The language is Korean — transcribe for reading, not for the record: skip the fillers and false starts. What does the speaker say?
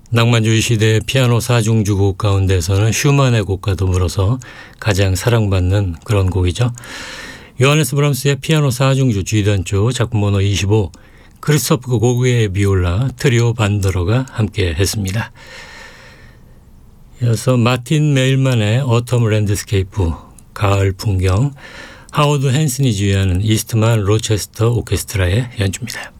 낭만주의 시대의 피아노 사중주 곡 가운데서는 슈만의 곡과 더불어서 가장 사랑받는 그런 곡이죠. 요하네스 브람스의 피아노 사중주 G단조 작품 번호 25, 크리스토프 고그의 비올라, 트리오 반더러가 함께 했습니다. 이어서 마틴 메일만의 어텀 랜드스케이프, 가을 풍경, 하워드 헨슨이 지휘하는 이스트만 로체스터 오케스트라의 연주입니다.